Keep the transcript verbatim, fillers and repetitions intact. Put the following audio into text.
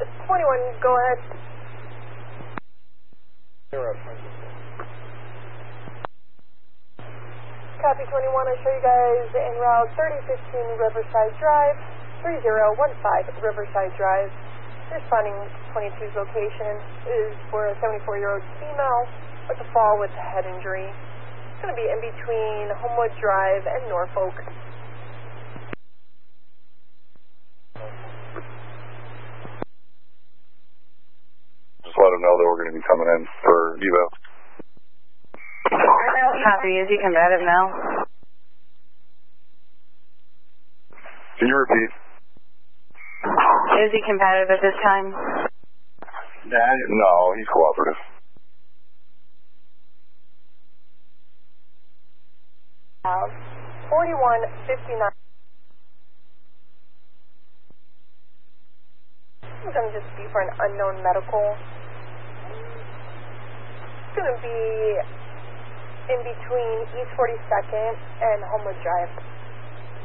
twenty-one, go ahead. Zero. Copy twenty-one, I show you guys en route thirty fifteen Riverside Drive, three zero one five Riverside Drive. Responding twenty-two's location is for a seventy-four-year-old female with a fall with a head injury. It's going to be in between Homewood Drive and Norfolk. Just let them know that we're going to be coming in for eval. Copy. Is he combative now? Can you repeat? Is he combative at this time? No, he's cooperative. forty-one fifty-nine. It's going to just be for an unknown medical. It's going to be in between East forty-second and Homewood Drive.